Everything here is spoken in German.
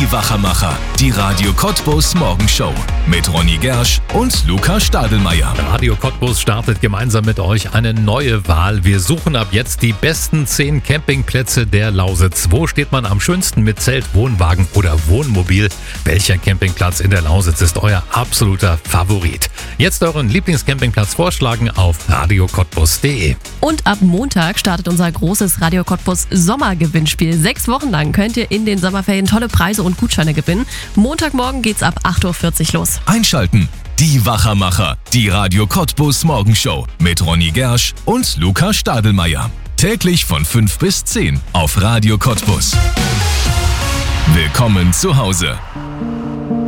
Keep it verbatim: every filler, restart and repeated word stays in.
Die Wachermacher, die Radio Cottbus Morgenshow mit Ronny Gersch und Luca Stadelmeier. Radio Cottbus startet gemeinsam mit euch eine neue Wahl. Wir suchen ab jetzt die besten zehn Campingplätze der Lausitz. Wo steht man am schönsten mit Zelt, Wohnwagen oder Wohnmobil? Welcher Campingplatz in der Lausitz ist euer absoluter Favorit? Jetzt euren Lieblingscampingplatz vorschlagen auf radio cottbus punkt de. Und ab Montag startet unser großes Radio Cottbus Sommergewinnspiel. Sechs Wochen lang könnt ihr in den Sommerferien tolle Preise und Gutscheine gewinnen. Montagmorgen geht's ab acht Uhr vierzig los. Einschalten. Die Wachermacher, die Radio Cottbus Morgenshow mit Ronny Gersch und Luca Stadelmeier. Täglich von fünf bis zehn auf Radio Cottbus. Willkommen zu Hause.